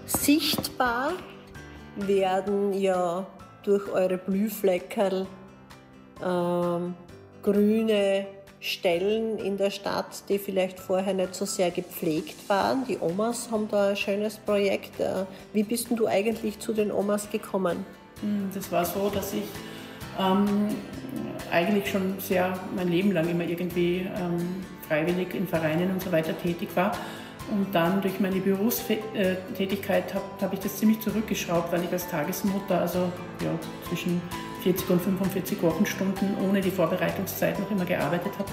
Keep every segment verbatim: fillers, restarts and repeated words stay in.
Sichtbar werden ja durch eure Blühfleckerl ähm, grüne Stellen in der Stadt, die vielleicht vorher nicht so sehr gepflegt waren. Die Omas haben da ein schönes Projekt. Wie bist denn du eigentlich zu den Omas gekommen? Das war so, dass ich ähm, eigentlich schon sehr mein Leben lang immer irgendwie ähm, freiwillig in Vereinen und so weiter tätig war. Und dann durch meine Berufstätigkeit habe hab ich das ziemlich zurückgeschraubt, weil ich als Tagesmutter, also ja, zwischen vierzig und fünfundvierzig Wochenstunden ohne die Vorbereitungszeit noch immer gearbeitet habe.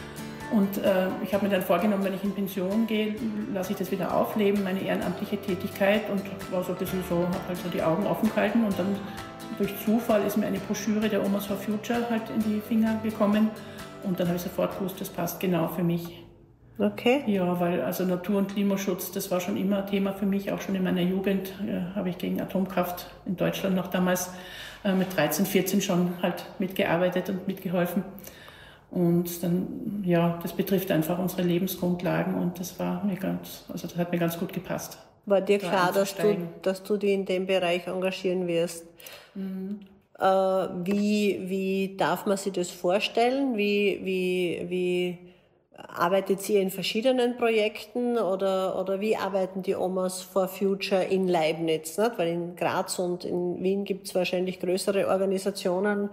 Und äh, ich habe mir dann vorgenommen, wenn ich in Pension gehe, lasse ich das wieder aufleben, meine ehrenamtliche Tätigkeit, und war so ein bisschen so, habe halt so die Augen offen gehalten, und dann durch Zufall ist mir eine Broschüre der Omas for Future halt in die Finger gekommen, und dann habe ich sofort gewusst, das passt genau für mich. Okay. Ja, weil also Natur- und Klimaschutz, das war schon immer Thema für mich. Auch schon in meiner Jugend äh, habe ich gegen Atomkraft in Deutschland noch damals äh, mit dreizehn, vierzehn schon halt mitgearbeitet und mitgeholfen. Und dann, ja, das betrifft einfach unsere Lebensgrundlagen, und das war mir ganz, also das hat mir ganz gut gepasst. War dir klar, dass du, dass du dich in dem Bereich engagieren wirst? Mhm. Äh, wie, wie darf man sich das vorstellen? Wie, wie, wie arbeitet ihr in verschiedenen Projekten, oder, oder wie arbeiten die Omas for Future in Leibniz? Nicht? Weil in Graz und in Wien gibt es wahrscheinlich größere Organisationen.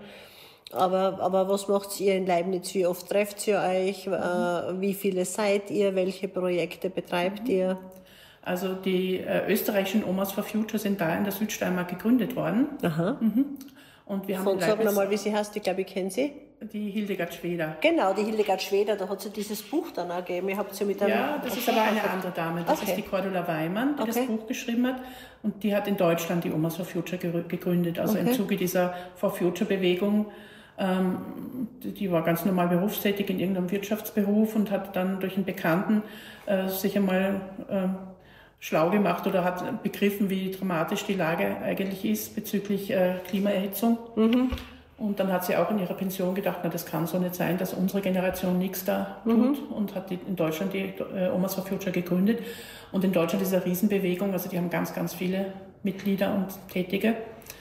Aber, aber was macht ihr in Leibniz? Wie oft trefft ihr euch? Mhm. Äh, wie viele seid ihr? Welche Projekte betreibt mhm. ihr? Also die äh, österreichischen Omas for Future sind da in der Südsteiermark gegründet worden. Aha. Mhm. Und wir haben Von, sag mal, wie sie heißt, ich glaube, ich kenne sie. Die Hildegard Schweder. Genau, die Hildegard Schweder, da hat sie dieses Buch dann auch gegeben. Ihr habt sie mit einem ja, das ist aber eine andere Dame. Das okay. ist die Cordula Weimann, die okay. das Buch geschrieben hat. Und die hat in Deutschland die Omas for Future gegründet. Also okay. im Zuge dieser For Future Bewegung. Ähm, die war ganz normal berufstätig in irgendeinem Wirtschaftsberuf und hat dann durch einen Bekannten äh, sich einmal äh, schlau gemacht oder hat begriffen, wie dramatisch die Lage eigentlich ist bezüglich äh, Klimaerhitzung. Mhm. Und dann hat sie auch in ihrer Pension gedacht, na, das kann so nicht sein, dass unsere Generation nichts da tut, mhm. und hat die, in Deutschland die äh, Omas for Future gegründet. Und in Deutschland ist eine Riesenbewegung, also die haben ganz, ganz viele Mitglieder und Tätige.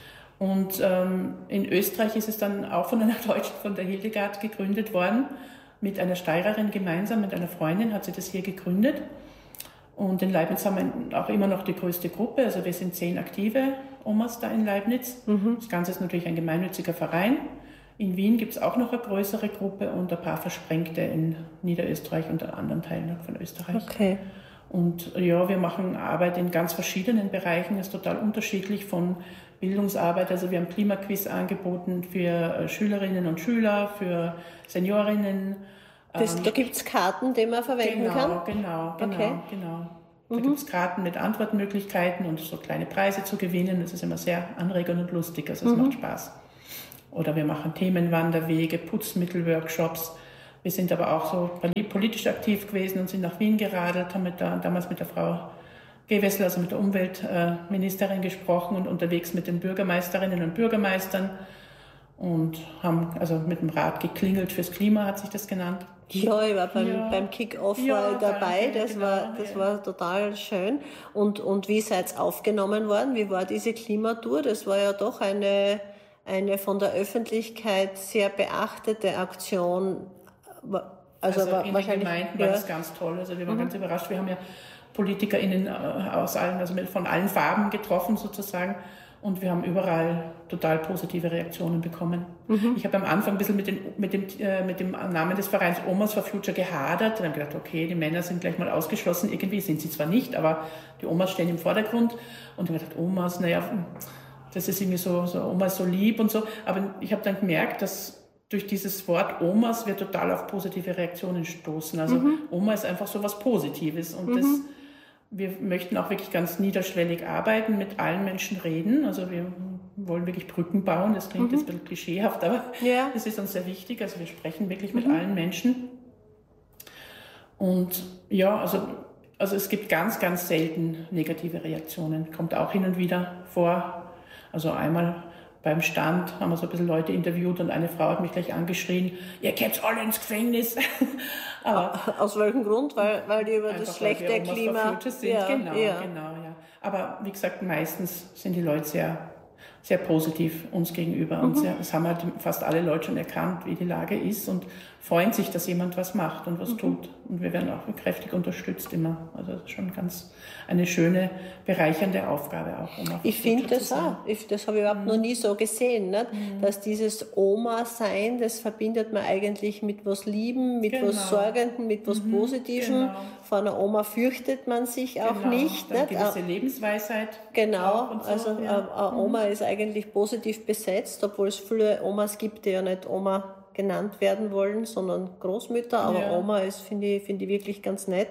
Und ähm, in Österreich ist es dann auch von einer Deutschen, von der Hildegard, gegründet worden, mit einer Steirerin gemeinsam, mit einer Freundin hat sie das hier gegründet. Und in Leibniz haben wir auch immer noch die größte Gruppe, also wir sind zehn aktive Omas da in Leibniz. Mhm. Das Ganze ist natürlich ein gemeinnütziger Verein. In Wien gibt es auch noch eine größere Gruppe und ein paar Versprengte in Niederösterreich und in anderen Teilen von Österreich. Okay. Und ja, wir machen Arbeit in ganz verschiedenen Bereichen, das ist total unterschiedlich, von Bildungsarbeit, also wir haben Klimaquiz angeboten für Schülerinnen und Schüler, für Seniorinnen. Das, da gibt es Karten, die man verwenden genau, kann? Genau, genau, okay. genau. Da mhm. gibt es Karten mit Antwortmöglichkeiten und so kleine Preise zu gewinnen. Das ist immer sehr anregend und lustig, also es mhm. macht Spaß. Oder wir machen Themenwanderwege, Putzmittelworkshops. Wir sind aber auch so politisch aktiv gewesen und sind nach Wien geradelt, haben mit der, damals mit der Frau Gewessler, also mit der Umweltministerin gesprochen und unterwegs mit den Bürgermeisterinnen und Bürgermeistern. Und haben also mit dem Rad geklingelt fürs Klima, hat sich das genannt. Ja, ich war beim, ja. beim Kick-Off ja, dabei, das, genau, war, das ja. war total schön. Und, und wie seid ihr aufgenommen worden? Wie war diese Klimatour? Das war ja doch eine, eine von der Öffentlichkeit sehr beachtete Aktion. Also, also in den Gemeinden war ja. das ganz toll. Also wir waren mhm. ganz überrascht. Wir haben ja PolitikerInnen aus allen, also von allen Farben getroffen sozusagen. Und wir haben überall total positive Reaktionen bekommen. Mhm. Ich habe am Anfang ein bisschen mit, den, mit, dem, äh, mit dem Namen des Vereins Omas for Future gehadert. Dann habe ich gedacht, okay, die Männer sind gleich mal ausgeschlossen. Irgendwie sind sie zwar nicht, aber die Omas stehen im Vordergrund. Und ich habe gedacht, Omas, naja, das ist irgendwie so, so Oma ist so lieb und so. Aber ich habe dann gemerkt, dass durch dieses Wort Omas wir total auf positive Reaktionen stoßen. Also mhm. Oma ist einfach so was Positives. Und mhm. das... Wir möchten auch wirklich ganz niederschwellig arbeiten, mit allen Menschen reden. Also wir wollen wirklich Brücken bauen. Das klingt mhm. jetzt ein bisschen klischeehaft, aber ja. das ist uns sehr wichtig. Also wir sprechen wirklich mit mhm. allen Menschen. Und ja, also, also es gibt ganz, ganz selten negative Reaktionen. Kommt auch hin und wieder vor. Also einmal beim Stand haben wir so ein bisschen Leute interviewt und eine Frau hat mich gleich angeschrien, ihr geht's alle ins Gefängnis. Aber aus welchem Grund? Weil, weil die über das schlechte Klima... Sind. Ja, genau, ja. genau, ja. Aber wie gesagt, meistens sind die Leute sehr, sehr positiv uns gegenüber. Mhm. Und sehr, das haben halt fast alle Leute schon erkannt, wie die Lage ist und freuen sich, dass jemand was macht und was mhm. tut. Und wir werden auch kräftig unterstützt immer. Also das ist schon ganz eine schöne, bereichernde Aufgabe auch. Um ich finde das auch. Ich, das habe ich überhaupt mhm. noch nie so gesehen, nicht? Mhm. Dass dieses Oma-Sein, das verbindet man eigentlich mit was Lieben, mit genau. was Sorgendem, mit was mhm. Positivem. Genau. Vor einer Oma fürchtet man sich auch genau. nicht. Eine gewisse Lebensweisheit. Genau, so, also ja. eine Oma mhm. ist eigentlich positiv besetzt, obwohl es viele Omas gibt, die ja nicht Oma genannt werden wollen, sondern Großmütter, aber ja. Oma ist, finde ich, finde ich wirklich ganz nett.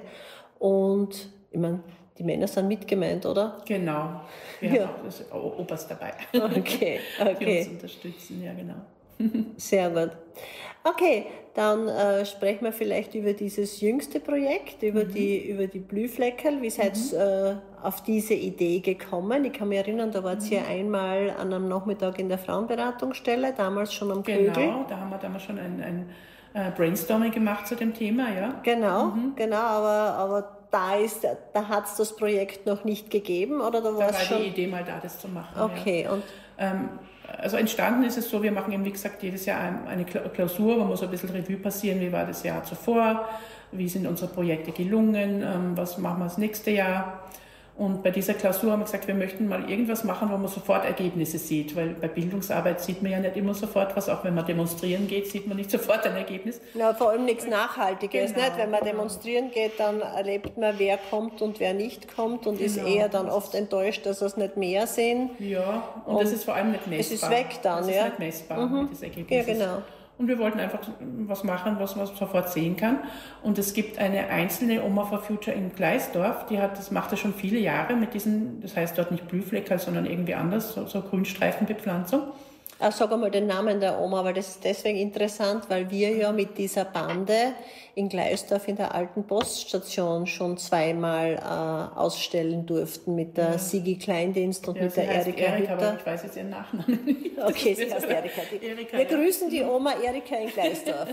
Und ich meine, die Männer sind mitgemeint, oder? Genau, wir ja. haben auch das Opas dabei, okay, okay. die uns unterstützen, ja genau. Sehr gut. Okay, dann äh, sprechen wir vielleicht über dieses jüngste Projekt, über mhm. die über die Blühfleckerl. Wie seid ihr mhm. äh, auf diese Idee gekommen? Ich kann mich erinnern, da wart ihr mhm. ja einmal an einem Nachmittag in der Frauenberatungsstelle, damals schon am Kögel. Genau, da haben wir damals schon ein, ein äh, Brainstorming gemacht zu dem Thema, ja. Genau, mhm. genau, aber, aber da, ist, da hat es das Projekt noch nicht gegeben, oder da, da war schon... die Idee mal da, das zu machen. Okay, ja. und... Ähm, Also entstanden ist es so, wir machen eben, wie gesagt, jedes Jahr eine Klausur, wo muss ein bisschen Revue passieren, wie war das Jahr zuvor, wie sind unsere Projekte gelungen, was machen wir das nächste Jahr. Und bei dieser Klausur haben wir gesagt, wir möchten mal irgendwas machen, wo man sofort Ergebnisse sieht, weil bei Bildungsarbeit sieht man ja nicht immer sofort was, auch wenn man demonstrieren geht, sieht man nicht sofort ein Ergebnis. Ja, vor allem nichts Nachhaltiges, genau, nicht? Wenn man genau. demonstrieren geht, dann erlebt man, wer kommt und wer nicht kommt und genau. ist eher dann oft enttäuscht, dass es nicht mehr sehen. Ja, und, und das ist vor allem nicht messbar. Es ist weg dann, das ja. Es ist nicht messbar, mhm. das Ergebnis. Ja, genau. Und wir wollten einfach was machen, was man sofort sehen kann. Und es gibt eine einzelne Oma for Future in Gleisdorf, die hat, das macht das schon viele Jahre mit diesen, das heißt dort nicht Blühfleckerl, sondern irgendwie anders, so, so Grünstreifenbepflanzung. Ach, sag einmal den Namen der Oma, weil das ist deswegen interessant, weil wir ja mit dieser Bande in Gleisdorf in der alten Poststation schon zweimal äh, ausstellen durften mit der ja. Sigi Kleindienst und ja, mit der Erika Erika Hütter. Aber ich weiß jetzt ihren Nachnamen nicht. Okay, sie heißt Erika. Erika. Wir grüßen die Oma Erika in Gleisdorf.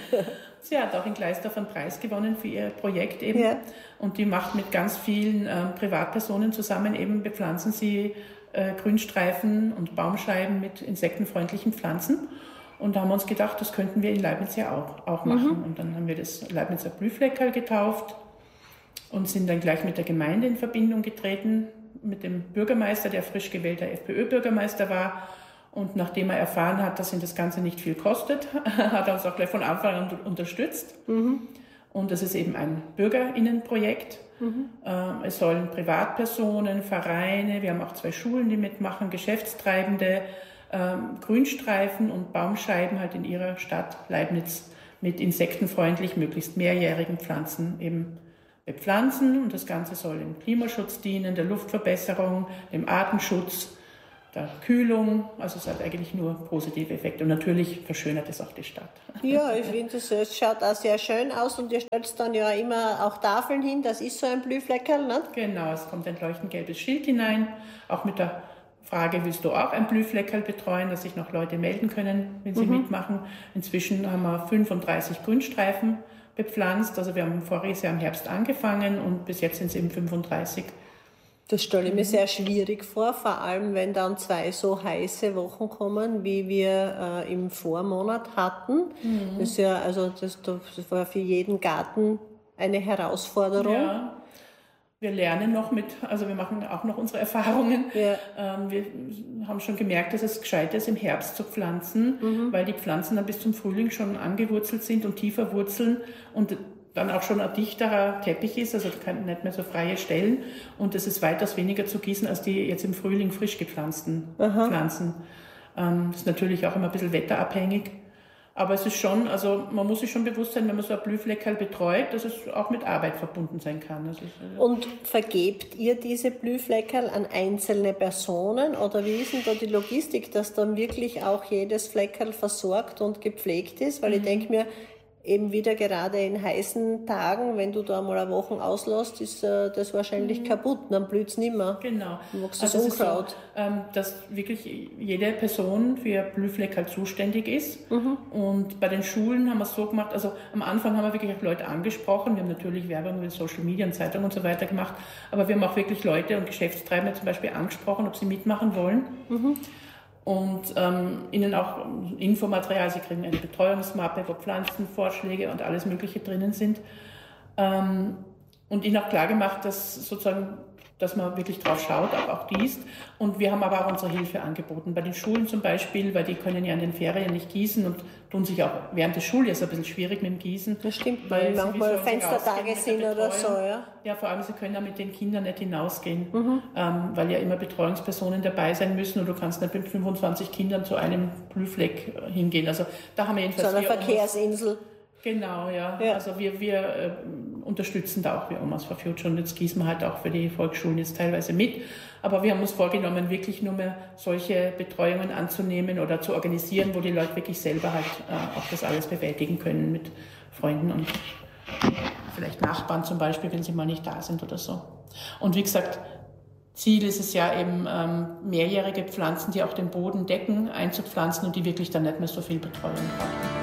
Sie hat auch in Gleisdorf einen Preis gewonnen für ihr Projekt eben. Ja. Und die macht mit ganz vielen äh, Privatpersonen zusammen eben, bepflanzen sie äh, Grünstreifen und Baumscheiben mit insektenfreundlichen Pflanzen. Und da haben wir uns gedacht, das könnten wir in Leibniz ja auch, auch machen. Mhm. Und dann haben wir das Leibnizer Blühfleckerl getauft und sind dann gleich mit der Gemeinde in Verbindung getreten, mit dem Bürgermeister, der frisch gewählter FPÖ-Bürgermeister war. Und nachdem er erfahren hat, dass ihn das Ganze nicht viel kostet, hat er uns auch gleich von Anfang an unterstützt. Mhm. Und das ist eben ein Bürgerinnenprojekt. Mhm. Es sollen Privatpersonen, Vereine, wir haben auch zwei Schulen, die mitmachen, Geschäftstreibende, Grünstreifen und Baumscheiben halt in ihrer Stadt Leibniz mit insektenfreundlich, möglichst mehrjährigen Pflanzen eben bepflanzen. Und das Ganze soll dem Klimaschutz dienen, der Luftverbesserung, dem Artenschutz, der Kühlung, also es hat eigentlich nur positive Effekte und natürlich verschönert es auch die Stadt. Ja, ich finde, es schaut auch sehr schön aus und ihr stellt dann ja immer auch Tafeln hin, das ist so ein Blühfleckerl, ne? Genau, es kommt ein leuchtend gelbes Schild hinein, auch mit der Frage, willst du auch ein Blühfleckerl betreuen, dass sich noch Leute melden können, wenn sie mhm. mitmachen. Inzwischen haben wir fünfunddreißig Grünstreifen bepflanzt, also wir haben voriges Jahr im Herbst angefangen und bis jetzt sind es eben fünfunddreißig. Das stelle ich mir sehr schwierig vor, vor allem wenn dann zwei so heiße Wochen kommen, wie wir äh, im Vormonat hatten. Mhm. Das ist ja, also das, das war für jeden Garten eine Herausforderung. Ja. Wir lernen noch mit, also wir machen auch noch unsere Erfahrungen. Ja. Ähm, wir haben schon gemerkt, dass es gescheit ist, im Herbst zu pflanzen, mhm. weil die Pflanzen dann bis zum Frühling schon angewurzelt sind und tiefer wurzeln und dann auch schon ein dichterer Teppich ist, also kann nicht mehr so freie Stellen und es ist weitaus weniger zu gießen als die jetzt im Frühling frisch gepflanzten Aha. Pflanzen. Ähm, das ist natürlich auch immer ein bisschen wetterabhängig, aber es ist schon, also man muss sich schon bewusst sein, wenn man so ein Blühfleckerl betreut, dass es auch mit Arbeit verbunden sein kann. Das ist, also und vergebt ihr diese Blühfleckerl an einzelne Personen oder wie ist denn da die Logistik, dass dann wirklich auch jedes Fleckerl versorgt und gepflegt ist? Weil mhm. ich denke mir, eben wieder gerade in heißen Tagen, wenn du da mal eine Woche auslässt, ist äh, das wahrscheinlich mhm. kaputt, dann blüht es nicht mehr. Genau. Du magst also das Unkraut. Ist so, ähm, dass wirklich jede Person für ihr Blühfleck halt zuständig ist. Mhm. Und bei den Schulen haben wir es so gemacht, also am Anfang haben wir wirklich auch Leute angesprochen, wir haben natürlich Werbung über Social Media und Zeitungen und so weiter gemacht, aber wir haben auch wirklich Leute und Geschäftstreibende zum Beispiel angesprochen, ob sie mitmachen wollen. Mhm. Und ähm, ihnen auch Infomaterial, sie kriegen eine Betreuungsmappe, wo Pflanzenvorschläge und alles Mögliche drinnen sind. Ähm, und ihnen auch klar gemacht, dass sozusagen, dass man wirklich drauf schaut, auch, auch gießt. Und wir haben aber auch unsere Hilfe angeboten. Bei den Schulen zum Beispiel, weil die können ja in den Ferien nicht gießen und tun sich auch während des Schuljahres ein bisschen schwierig mit dem Gießen. Das stimmt, weil manchmal Fenstertage sind oder so, ja. Ja, vor allem, sie können da mit den Kindern nicht hinausgehen, mhm. ähm, weil ja immer Betreuungspersonen dabei sein müssen und du kannst nicht mit fünfundzwanzig Kindern zu einem Blühfleck hingehen. Also da haben wir jedenfalls... So eine Verkehrsinsel. Genau, ja. ja. Also wir, wir äh, unterstützen da auch wie Omas for Future und jetzt gießen wir halt auch für die Volksschulen jetzt teilweise mit. Aber wir haben uns vorgenommen, wirklich nur mehr solche Betreuungen anzunehmen oder zu organisieren, wo die Leute wirklich selber halt äh, auch das alles bewältigen können mit Freunden und vielleicht Nachbarn zum Beispiel, wenn sie mal nicht da sind oder so. Und wie gesagt, Ziel ist es ja eben, ähm, mehrjährige Pflanzen, die auch den Boden decken, einzupflanzen und die wirklich dann nicht mehr so viel Betreuung brauchen.